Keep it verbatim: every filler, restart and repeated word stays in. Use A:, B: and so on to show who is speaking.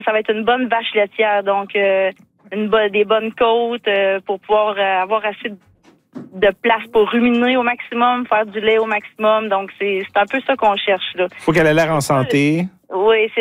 A: ça va être une bonne vache laitière. Donc, euh, une bo- des bonnes côtes euh, pour pouvoir euh, avoir assez de de place pour ruminer au maximum, faire du lait au maximum. Donc, c'est, c'est un peu ça qu'on cherche, là.
B: Faut qu'elle ait l'air en santé.
A: Oui, c'est